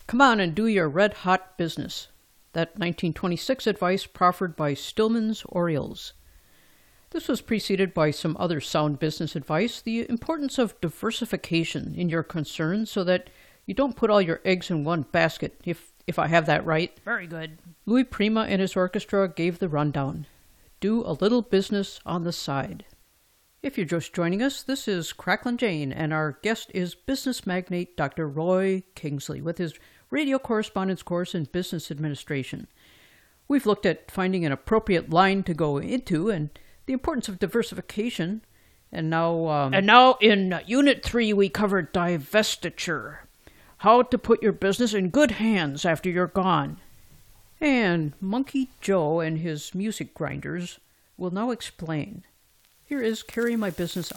Come on and do your red-hot business. That 1926 advice proffered by Stillman's Orioles. This was preceded by some other sound business advice, the importance of diversification in your concerns so that you don't put all your eggs in one basket, if I have that right. Very good. Louis Prima and his orchestra gave the rundown. Do a little business on the side. If you're just joining us, this is Cracklin' Jane, and our guest is business magnate Dr. Roy Kingsley with his radio correspondence course in business administration. We've looked at finding an appropriate line to go into and the importance of diversification, and now in Unit 3 we covered divestiture, how to put your business in good hands after you're gone. And Monkey Joe and his music grinders will now explain. Here is Carry My Business